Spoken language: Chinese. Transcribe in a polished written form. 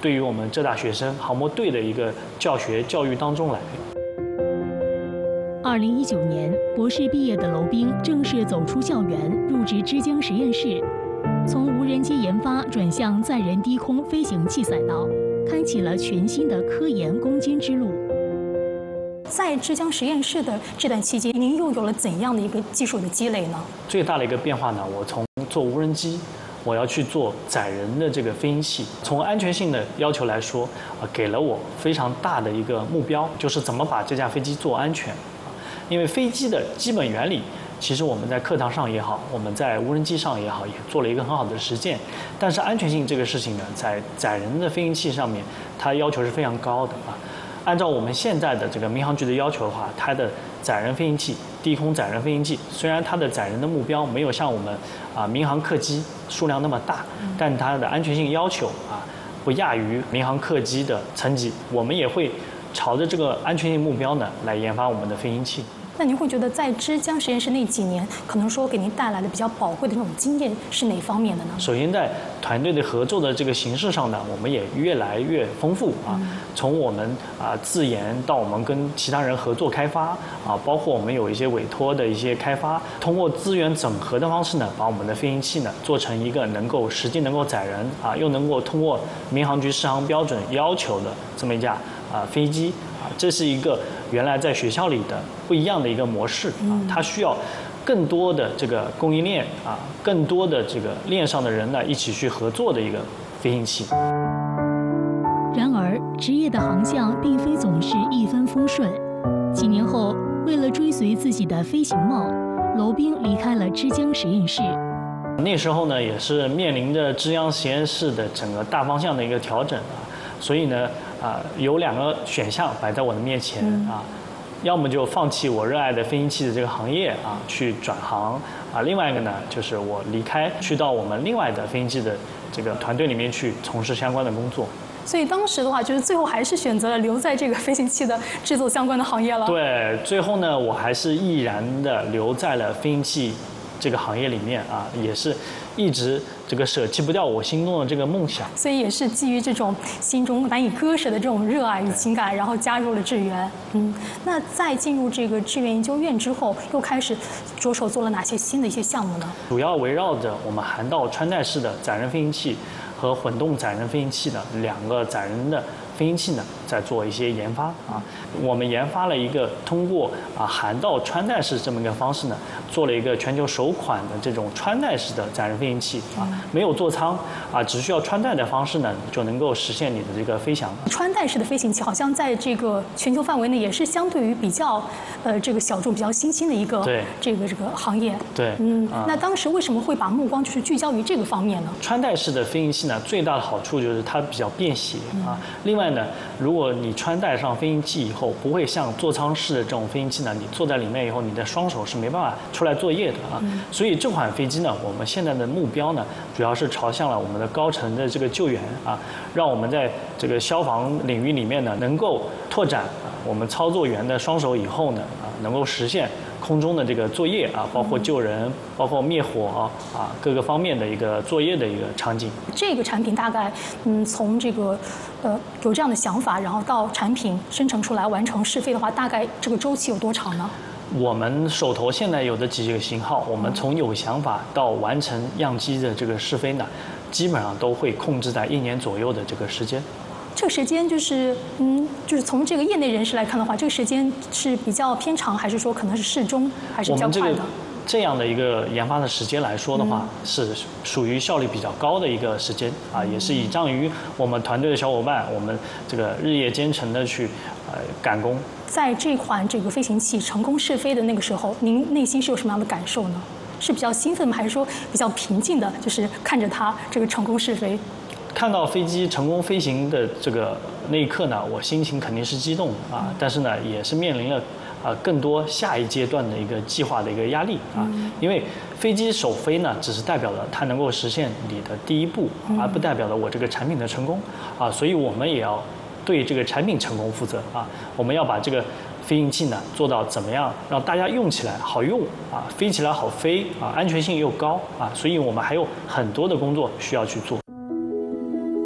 对于我们浙大学生航模队的一个教育当中来。 2019年，博士毕业的娄兵正式走出校园，入职之江实验室，从无人机研发转向载人低空飞行器赛道，开启了全新的科研攻坚之路。 在之江实验室的这段期间，您又有了怎样的一个技术的积累呢？ 最大的一个变化呢，我从做无人机，我要去做载人的这个飞行器。从安全性的要求来说，给了我非常大的一个目标，就是怎么把这架飞机做安全。因为飞机的基本原理，其实我们在课堂上也好，我们在无人机上也好，也做了一个很好的实践。但是安全性这个事情呢，在载人的飞行器上面，它要求是非常高的啊。按照我们现在的这个民航局的要求的话，它的载人飞行器、低空载人飞行器，虽然它的载人的目标没有像我们民航客机数量那么大，但它的安全性要求不亚于民航客机的层级。我们也会朝着这个安全性目标呢来研发我们的飞行器。 那您会觉得在之江实验室那几年，可能说给您带来的比较宝贵的这种经验是哪方面的呢？ 首先，在团队的合作的这个形式上呢，我们也越来越丰富啊。从我们自研到我们跟其他人合作开发包括我们有一些委托的一些开发，通过资源整合的方式呢，把我们的飞行器呢做成一个实际能够载人又能够通过民航局适航标准要求的这么一架飞机这是一个原来在学校里的不一样的一个模式它需要更多的这个供应链更多的这个链上的人呢一起去合作的一个飞行器。 然而，职业的航向并非总是一帆风顺。几年后，为了追随自己的飞行梦，娄兵离开了之江实验室。 那时候呢，也是面临着之江实验室的整个大方向的一个调整所以呢，有2个选项摆在我的面前要么就放弃我热爱的飞行器的这个行业去转行另外一个呢，就是我离开，去到我们另外的飞行器的这个团队里面去从事相关的工作。 所以当时的话，就是最后还是选择了留在这个飞行器的制作相关的行业了。 对，最后呢，我还是毅然的留在了飞行器这个行业里面也是一直这个舍弃不掉我心中的这个梦想。 所以也是基于这种心中难以割舍的这种热爱与情感，然后加入了志愿。那在进入这个志愿研究院之后，又开始着手做了哪些新的一些项目呢？ 主要围绕着我们涵道穿戴式的载人飞行器和混动载人飞行器的2个载人的飞行器呢，在做一些研发我们研发了一个通过涵道穿戴式这么一个方式呢，做了一个全球首款的这种穿戴式的载人飞行器没有座舱只需要穿戴的方式呢，就能够实现你的这个飞翔。 穿戴式的飞行器好像在这个全球范围内也是相对于比较这个小众、比较新兴的一个这个行业。 对， 那当时为什么会把目光就是聚焦于这个方面呢？ 穿戴式的飞行器呢，最大的好处就是它比较便携另外呢，如果你穿戴上飞行器以后，不会像座舱式的这种飞行器呢，你坐在里面以后，你的双手是没办法出来作业的所以这款飞机呢，我们现在的目标呢，主要是朝向了我们的高层的这个救援让我们在这个消防领域里面呢，能够拓展我们操作员的双手以后呢能够实现空中的这个作业包括救人，包括灭火各个方面的一个作业的一个场景。 这个产品大概从这个有这样的想法，然后到产品生成出来完成试飞的话，大概这个周期有多长呢？ 我们手头现在有的几个型号，我们从有想法到完成样机的这个试飞呢，基本上都会控制在1年左右的这个时间。 这个时间就是就是从这个业内人士来看的话，这个时间是比较偏长，还是说可能是适中，还是比较快的？ 这样的一个研发的时间来说的话，是属于效率比较高的一个时间也是倚仗于我们团队的小伙伴，我们这个日夜兼程的去赶工。 在这款这个飞行器成功试飞的那个时候，您内心是有什么样的感受呢？是比较兴奋吗？还是说比较平静的，就是看着它这个成功试飞？ 看到飞机成功飞行的这个那一刻呢，我心情肯定是激动但是呢，也是面临了更多下一阶段的一个计划的一个压力因为飞机首飞呢，只是代表了它能够实现你的第一步而不代表了我这个产品的成功所以我们也要对这个产品成功负责我们要把这个飞行器呢做到怎么样让大家用起来好用飞起来好飞安全性又高所以我们还有很多的工作需要去做。